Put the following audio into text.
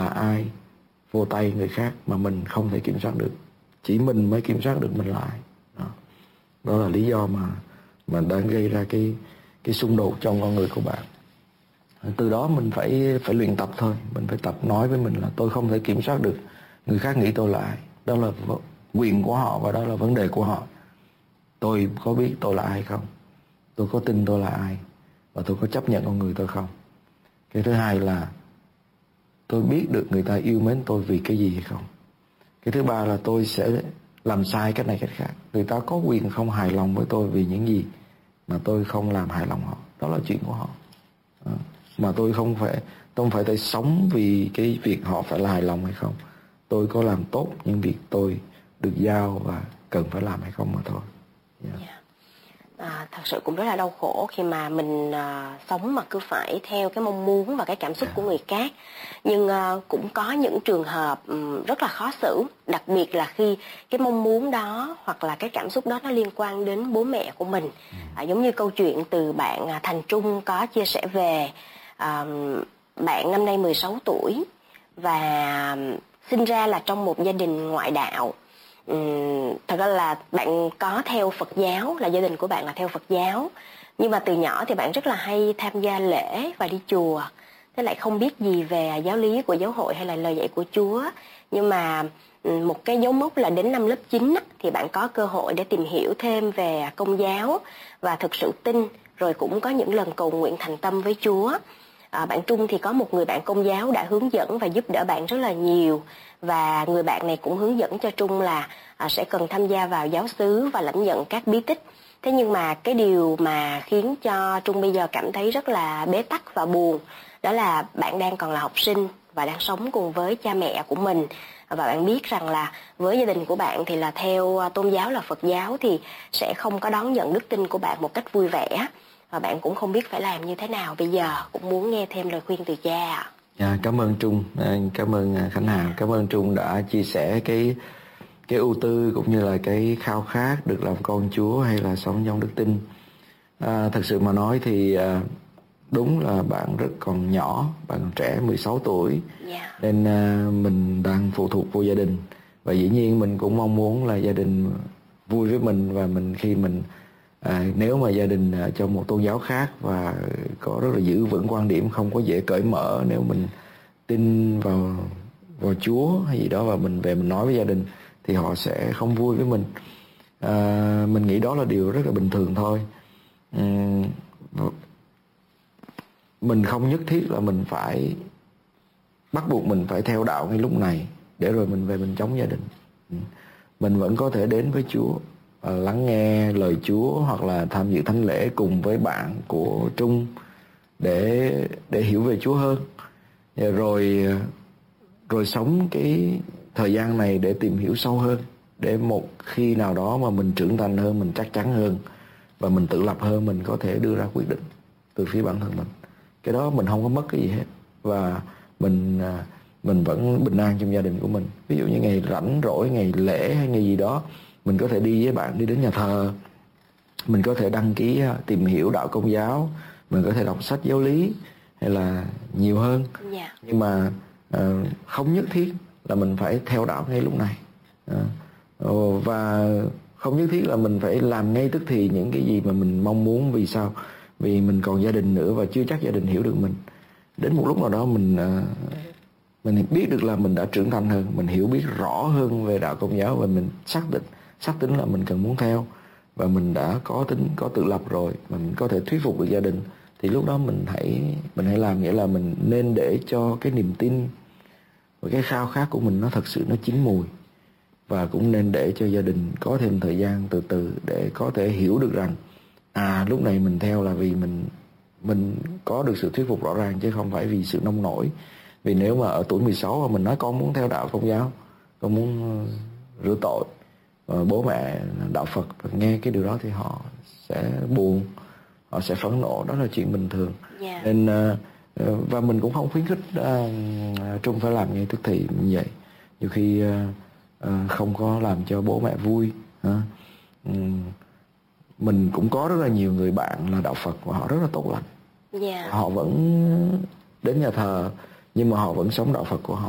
ai vô tay người khác mà mình không thể kiểm soát được. Chỉ mình mới kiểm soát được mình là ai. Đó là lý do mà đang gây ra cái xung đột trong con người của bạn. Từ đó mình phải luyện tập thôi. Mình phải tập nói với mình là tôi không thể kiểm soát được người khác nghĩ tôi là ai. Đó là quyền của họ và đó là vấn đề của họ. Tôi có biết tôi là ai không? Tôi có tin tôi là ai? Và tôi có chấp nhận con người tôi không? Cái thứ hai là tôi biết được người ta yêu mến tôi vì cái gì hay không? Cái thứ ba là tôi sẽ làm sai cách này cách khác. Người ta có quyền không hài lòng với tôi vì những gì mà tôi không làm hài lòng họ. Đó là chuyện của họ. Mà tôi không phải sống vì cái việc họ phải là hài lòng hay không. Tôi có làm tốt những việc tôi được giao và cần phải làm hay không mà thôi. Thật sự cũng rất là đau khổ khi mà mình sống mà cứ phải theo cái mong muốn và cái cảm xúc của người khác. Nhưng cũng có những trường hợp rất là khó xử, đặc biệt là khi cái mong muốn đó hoặc là cái cảm xúc đó nó liên quan đến bố mẹ của mình. Giống như câu chuyện từ bạn Thành Trung có chia sẻ về bạn năm nay 16 tuổi và sinh ra là trong một gia đình ngoại đạo. Thật ra là bạn có theo Phật giáo, là gia đình của bạn là theo Phật giáo, nhưng mà từ nhỏ thì bạn rất là hay tham gia lễ và đi chùa, thế lại không biết gì về giáo lý của giáo hội hay là lời dạy của Chúa. Nhưng mà một cái dấu mốc là đến năm lớp 9 thì bạn có cơ hội để tìm hiểu thêm về Công giáo và thực sự tin, rồi cũng có những lần cầu nguyện thành tâm với Chúa. Bạn Trung thì có một người bạn Công giáo đã hướng dẫn và giúp đỡ bạn rất là nhiều, và người bạn này cũng hướng dẫn cho Trung là sẽ cần tham gia vào giáo xứ và lãnh nhận các bí tích. Thế nhưng mà cái điều mà khiến cho Trung bây giờ cảm thấy rất là bế tắc và buồn, đó là bạn đang còn là học sinh và đang sống cùng với cha mẹ của mình. Và bạn biết rằng là với gia đình của bạn thì là theo tôn giáo là Phật giáo thì sẽ không có đón nhận đức tin của bạn một cách vui vẻ. Và bạn cũng không biết phải làm như thế nào bây giờ, cũng muốn nghe thêm lời khuyên từ cha. Cảm ơn Trung, cảm ơn Khánh Hà, cảm ơn Trung đã chia sẻ cái ưu tư cũng như là cái khao khát được làm con Chúa hay là sống trong đức tin. Thật sự mà nói thì đúng là bạn rất còn nhỏ, bạn còn trẻ 16 tuổi, nên mình đang phụ thuộc vô gia đình. Và dĩ nhiên mình cũng mong muốn là gia đình vui với mình, và khi mình nếu mà gia đình trong một tôn giáo khác và có rất là giữ vững quan điểm không có dễ cởi mở, nếu mình tin vào Chúa hay gì đó và mình về mình nói với gia đình thì họ sẽ không vui với mình. Mình nghĩ đó là điều rất là bình thường thôi. Mình không nhất thiết là mình phải bắt buộc mình phải theo đạo ngay lúc này để rồi mình về mình chống gia đình. Mình vẫn có thể đến với Chúa, lắng nghe lời Chúa hoặc là tham dự thánh lễ cùng với bạn của Trung để hiểu về Chúa hơn, rồi sống cái thời gian này để tìm hiểu sâu hơn, để một khi nào đó mà mình trưởng thành hơn, mình chắc chắn hơn và mình tự lập hơn, mình có thể đưa ra quyết định từ phía bản thân mình. Cái đó mình không có mất cái gì hết, và mình vẫn bình an trong gia đình của mình. Ví dụ như ngày rảnh rỗi, ngày lễ hay ngày gì đó, mình có thể đi với bạn đi đến nhà thờ, mình có thể đăng ký tìm hiểu đạo Công giáo, mình có thể đọc sách giáo lý hay là nhiều hơn. Nhưng mà không nhất thiết là mình phải theo đạo ngay lúc này, và không nhất thiết là mình phải làm ngay tức thì những cái gì mà mình mong muốn. Vì sao? Vì mình còn gia đình nữa và chưa chắc gia đình hiểu được mình. Đến một lúc nào đó mình biết được là mình đã trưởng thành hơn, mình hiểu biết rõ hơn về đạo Công giáo và mình xác tính là mình cần muốn theo, và mình đã có tự lập rồi mà mình có thể thuyết phục được gia đình, thì lúc đó mình hãy làm. Nghĩa là mình nên để cho cái niềm tin và cái khao khát của mình nó thật sự nó chín mùi, và cũng nên để cho gia đình có thêm thời gian từ từ để có thể hiểu được rằng lúc này mình theo là vì mình có được sự thuyết phục rõ ràng, chứ không phải vì sự nông nổi. Vì nếu mà ở tuổi 16 mà mình nói con muốn theo đạo Công giáo, con muốn rửa tội, bố mẹ đạo Phật nghe cái điều đó thì họ sẽ buồn, họ sẽ phẫn nộ. Đó là chuyện bình thường. Nên và mình cũng không khuyến khích Trung phải làm ngay tức thì như vậy. Nhiều khi không có làm cho bố mẹ vui. Mình cũng có rất là nhiều người bạn là đạo Phật và họ rất là tốt lành. Họ vẫn đến nhà thờ nhưng mà họ vẫn sống đạo Phật của họ.